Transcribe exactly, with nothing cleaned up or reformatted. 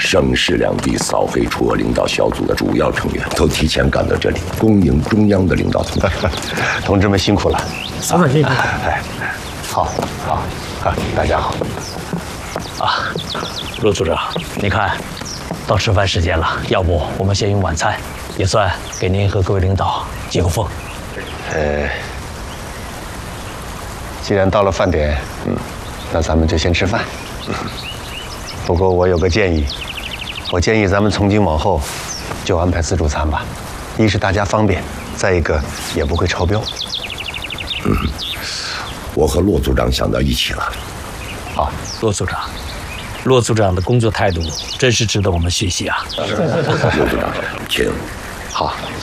省市两地扫黑除恶领导小组的主要成员都提前赶到这里，恭迎中央的领导同志。 同志们辛苦了。 老板辛苦。 哎，好，好，啊，大家好。 啊，陆组长，你看，到吃饭时间了，要不我们先用晚餐，也算给您和各位领导接个风。 呃，既然到了饭点，嗯，那咱们就先吃饭。嗯，不过我有个建议，我建议咱们从今往后就安排自助餐吧，一是大家方便，再一个也不会超标。 嗯，我和骆组长想到一起了。 好，骆组长，骆组长的工作态度真是值得我们学习啊。 骆组长，请。 好。